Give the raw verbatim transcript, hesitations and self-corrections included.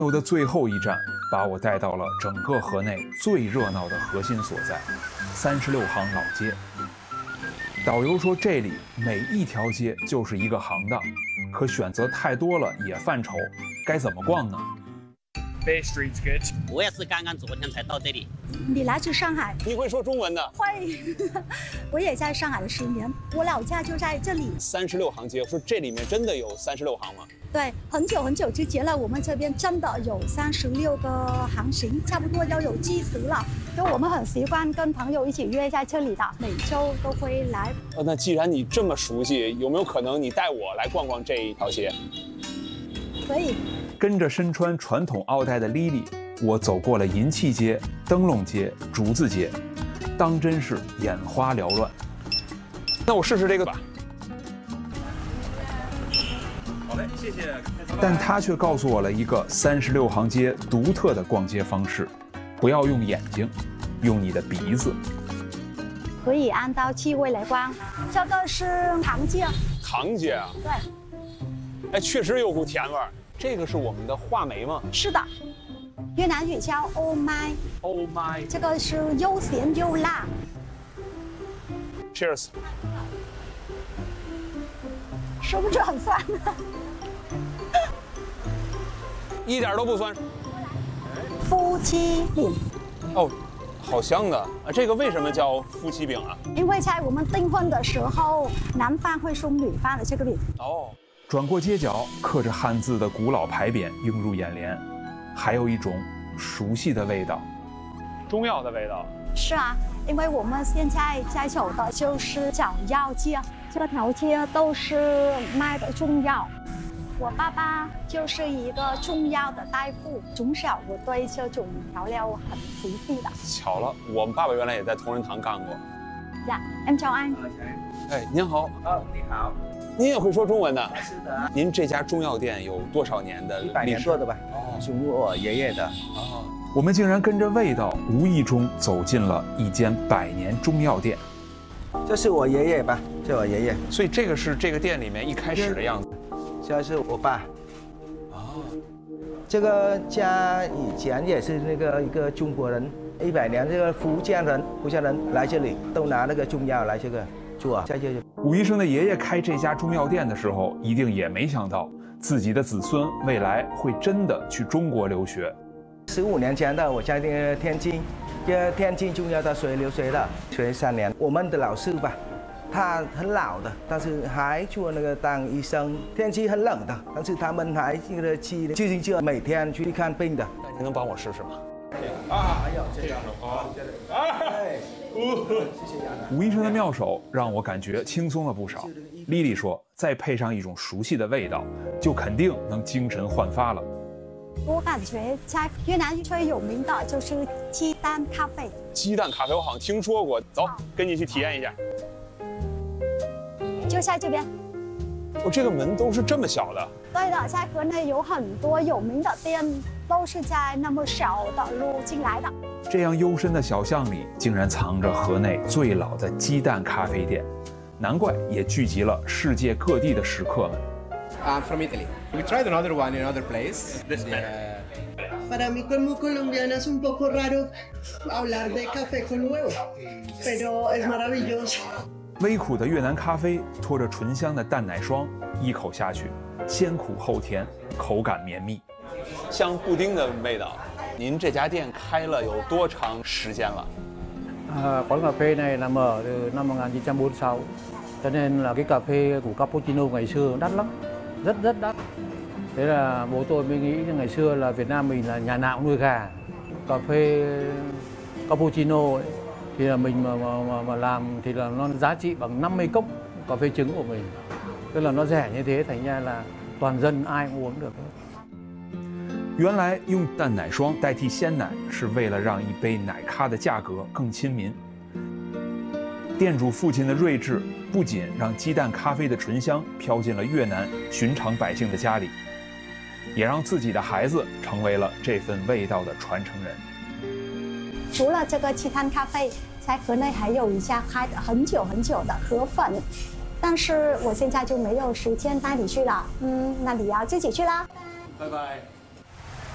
游的最后一站，把我带到了整个河内最热闹的核心所在——三十六行老街。导游说，这里每一条街就是一个行当，可选择太多了也犯愁，该怎么逛呢？ Bay Street's good. 我也是刚刚昨天才到这里。 你来自上海？ 你会说中文的？ 会。我也在上海了十年，我老家就在这里。 三十六行街，我说这里面真的有三十六行吗？ 对，很久很久之前了，我们这边真的有三十六个行型，差不多要有七十了。就我们很习惯跟朋友一起约在这里的，每周都会来。 呃，那既然你这么熟悉，有没有可能你带我来逛逛这一条街？ 可以。 跟着身穿传统奥黛的 Lily， 我走过了银器街、灯笼街、竹子街，当真是眼花缭乱。 那我试试这个吧。 好嘞，谢谢。 但他却告诉我了一个三十六行街独特的逛街方式：不要用眼睛，用你的鼻子。 可以按照气味来逛。这个是糖街。 糖街啊？ 对。 哎，确实有股甜味儿。 这个是我们的话梅吗？ 是的，越南语叫 Oh my。 Oh my。 这个是又咸又辣。 Cheers。 是不是很酸？ 一点都不酸。 夫妻饼。 哦，好香的啊！这个为什么叫夫妻饼啊？ 因为在我们订婚的时候，男方会送女方的这个饼。 哦。 转过街角，刻着汉字的古老牌匾映入眼帘，还有一种熟悉的味道， 中药的味道。 是啊，因为我们现在在走的就是找药街，这条街都是卖的中药。我爸爸就是一个中药的大夫，从小我对这种调料很熟悉的。 巧了，我们爸爸原来也在同仁堂干过。 呀， em chào anh。 哎，您好。 哦，你好。 您也会说中文的？ 是的。 您这家中药店有多少年的历史？ 一百年做的吧。哦，是我爷爷的。 哦， 我们竟然跟着味道，无意中走进了一间百年中药店。 这是我爷爷吧？这是我爷爷。 所以这个是这个店里面一开始的样子。 这是我爸。 哦， 这个家以前也是那个一个中国人，一百年这个福建人，福建人来这里都拿那个中药来这个做，在这里。 武医生的爷爷开这家中药店的时候，一定也没想到自己的子孙未来会真的去中国留学。 十五年前的我在那个天津，这天津中药大学留学的，学三年。我们的老师吧，他很老的，但是还做那个当医生。天气很冷的，但是他们还那个骑自行车每天去看病的。 那您能帮我试试吗？ 啊，哎呦，这样好，哎。 吴医生的妙手让我感觉轻松了不少。丽丽说，再配上一种熟悉的味道，就肯定能精神焕发了。 我感觉在越南最有名的就是鸡蛋咖啡。 鸡蛋咖啡我好像听说过，走，跟你去体验一下。 就在这边。 哦，这个门都是这么小的。 对的，在河内有很多有名的店都是在那么小的路进来的。 这样幽深的小巷里，竟然藏着河内最老的鸡蛋咖啡店，难怪也聚集了世界各地的食客们。 I'm from Italy. We tried another one in another place. This better. Para mí como colombiana es un poco raro hablar de café con huevo, pero es maravilloso. 微苦的越南咖啡拖着醇香的蛋奶霜，一口下去，先苦后甜，口感绵密， 像布丁的味道。 您这家店开了有多长时间了？ À, quán cà phê này nằm ở từ năm một nghìn chín trăm bốn mươi sáu, cho nên là cái cà phê của cappuccino ngày xưa đắt lắm, rất rất đắt. Thế là bố tôi mới nghĩ ngày xưa là Việt Nam mình là nhà nào cũng nuôi gà, cà phê cappuccino ấy, thì là mình mà, mà, mà, mà làm thì là nó giá trị bằng năm mươi cốc cà phê trứng của mình, tức là nó rẻ như thế thành ra là toàn dân ai cũng uống được. 原来用蛋奶霜代替鲜奶，是为了让一杯奶咖的价格更亲民。店主父亲的睿智，不仅让鸡蛋咖啡的醇香飘进了越南寻常百姓的家里，也让自己的孩子成为了这份味道的传承人。 除了这个鸡蛋咖啡，在河内还有一家开了很久很久的河粉，但是我现在就没有时间带你去了。嗯，那你要自己去啦。 拜拜。